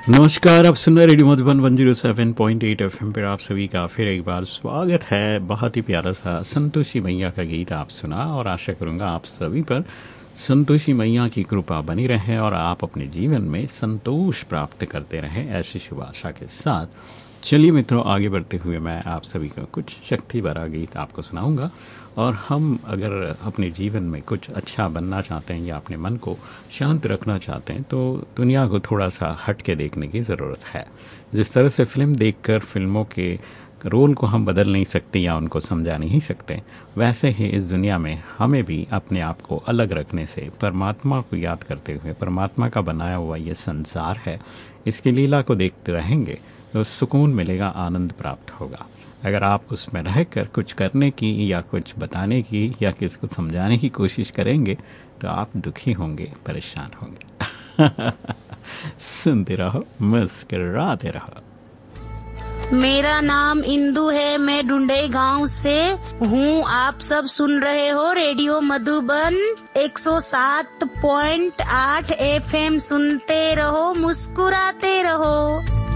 नमस्कार, आप सुन रहे रेडियो मधुबन 107.8 एफएम पर आप सभी का फिर एक बार स्वागत है। बहुत ही प्यारा सा संतोषी मैया का गीत आप सुना और आशा करूँगा आप सभी पर संतोषी मैया की कृपा बनी रहे और आप अपने जीवन में संतोष प्राप्त करते रहें, ऐसी शुभ आशा के साथ चलिए मित्रों, आगे बढ़ते हुए मैं आप सभी को कुछ शक्ति भरा गीत आपको सुनाऊंगा। और हम अगर अपने जीवन में कुछ अच्छा बनना चाहते हैं या अपने मन को शांत रखना चाहते हैं तो दुनिया को थोड़ा सा हट के देखने की ज़रूरत है। जिस तरह से फिल्म देखकर फिल्मों के रोल को हम बदल नहीं सकते या उनको समझा नहीं सकते, वैसे ही इस दुनिया में हमें भी अपने आप को अलग रखने से परमात्मा को याद करते हुए, परमात्मा का बनाया हुआ ये संसार है, इसकी लीला को देखते रहेंगे तो सुकून मिलेगा, आनंद प्राप्त होगा। अगर आप उसमें रहकर कुछ करने की या कुछ बताने की या किसी को समझाने की कोशिश करेंगे तो आप दुखी होंगे, परेशान होंगे। सुनते रहो, मुस्कुराते रहो। मेरा नाम इंदु है, मैं ढूंढे गांव से हूँ। आप सब सुन रहे हो रेडियो मधुबन 107.8 FM। सुनते रहो, मुस्कुराते रहो।